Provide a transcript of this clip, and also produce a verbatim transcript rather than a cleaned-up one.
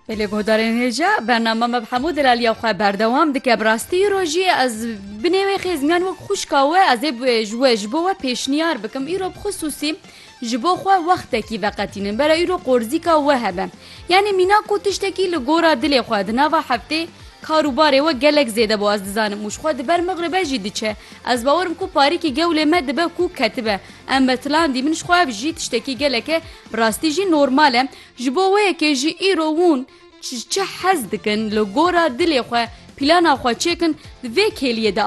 بله گهدارین هجا برنامه مبحمود الالیا خواه بردوام دکه براستی روژی از بنوی خیزنگان و خوشکاوه از ای جوه جبو و پیشنیار بکم ایرو بخصوصی جبو خواه وقت کی وقتینن برای ایرو قرزی که وهبم یعنی مینا کتشتکی لگورا دلی خواه دنا و هفته کاروباره و گلک زیده با از دزانم موش خود بر مغربه جدی چه از باورم کو پاری کی گوله مد به کو کتبه ام بتلان دی منش خواب جی تشتکی گلکه راستی جی نورماله جبوه که جی ایروون چه حز دکن لگورا دلی خو پلانا خو چکن و کلیه